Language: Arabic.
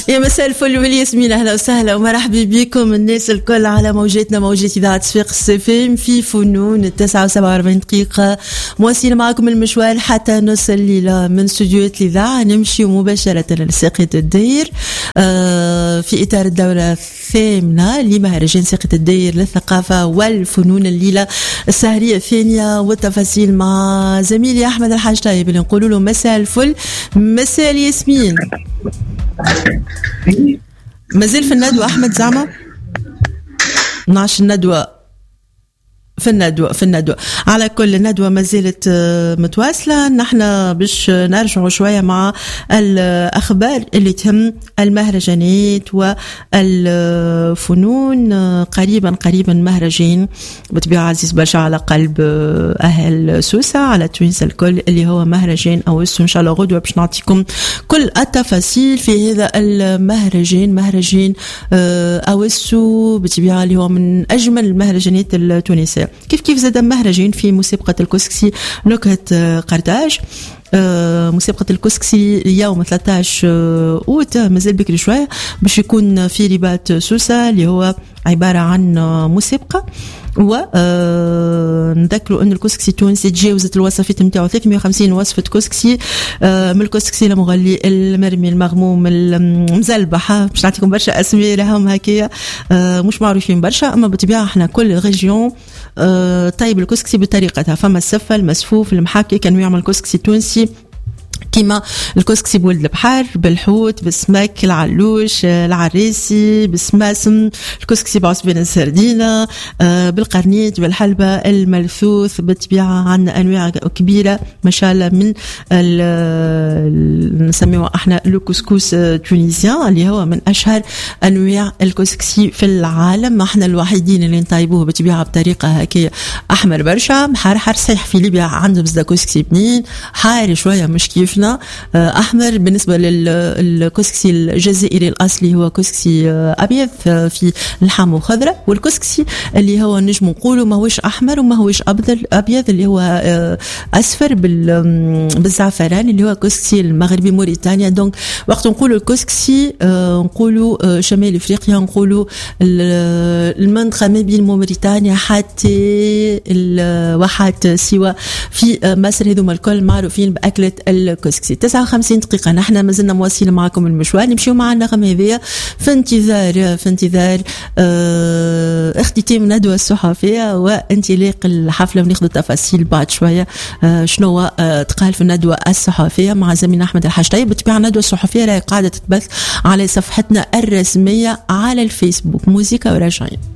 يا مساء الفل والياسمين، اهلا وسهلا ومرحبا بكم الناس الكل على موجاتنا، موجات اذاعه صفاق السفام في فنون 49 دقيقه مواصلين معكم المشوار حتى نص الليله من استوديوهات الاذاعه. نمشي مباشره لساقية الدير في اطار الدوره الثامنه لمهرجان ساقية الدير للثقافه والفنون، الليله السهريه الثانيه، والتفاصيل مع زميلي احمد الحاج طيب اللي نقول له مساء الفل مساء الياسمين. مازال في الندوة أحمد زعما نعش الندوة في الندوة على كل الندوة ما زالت متواصلة. نحن باش نرجعوا شوية مع الأخبار اللي تهم المهرجانات والفنون. قريبا مهرجان بطبيعة عزيز برشا على قلب أهل سوسة، على توينس الكل، اللي هو مهرجان أوسو. إن شاء الله غدوة باش نعطيكم كل التفاصيل في هذا المهرجان، مهرجان أوسو بطبيعة اللي هو من أجمل المهرجانات التونسية. كيف زاد مهرجان في مسابقة الكسكسي نكهة قرطاج. مسابقة الكسكسي اليوم 13 أوت، مازال بكري شوية باش يكون في رباط سوسة، اللي هو عبارة عن مسابقة. ونذكروا أن الكسكسي التونسي تجاوزت الوصفات نتاعو 350 وصفة كسكسي، من الكسكسي المغلي، المرمي، المغموم، المزلبح. باش نعطيكم برشا أسماء راهم هكايا مش معروفين برشا، أما بطبيعة احنا كل ريجيون طيب الكسكسي بطريقتها. فما السفة، المسفوف، المحكي، كانوا يعمل الكسكسي التونسي كيما الكسكسي بولد البحر، بالحوت، بالسمك، العلوش، العريسي، بالسماسم، الكسكسي بعصبين السردينة، بالقرنيت، بالحلبة، الملثوث. بالطبيعة عندنا أنواع كبيرة ما شاء الله من نسميه احنا لو كسكس تونسيان، اللي هو من أشهر أنواع الكسكسي في العالم. احنا الوحيدين اللي نطيبوه بالطبيعة بطريقة هكايا أحمر برشا محرحر. صحيح في ليبيا عندهم زدا كسكسي بنين حار شوية مش كيفنا أحمر. بالنسبة للكسكسي الجزائري الأصلي هو كسكسي أبيض في اللحم وخضرة، والكسكسي اللي هو نجم نقوله ما هوش أحمر وما هوش أبيض، اللي هو أصفر بالزعفران، اللي هو كسكسي المغربي موريتانيا. دونك وقت نقولوا الكسكسي نقولوا شمال إفريقيا، نقولوا المنطقة ما بين موريتانيا حتى الواحات سوا في مصر، هذوما الكل معروفين بأكلة الكسكسي. 59 دقيقة نحن مازلنا مواصلين معكم المشوار. نمشيو مع النغم هذيا في انتظار اختتام الندوة الصحفية وانطلاق الحفلة، وناخذ التفاصيل بعد شوية شنو تقال في الندوة الصحفية مع زميلنا أحمد الحاج طيب. بتبيع الندوة الصحفية راهي قاعدة تتبث على صفحتنا الرسمية على الفيسبوك. موسيقى وراجعين.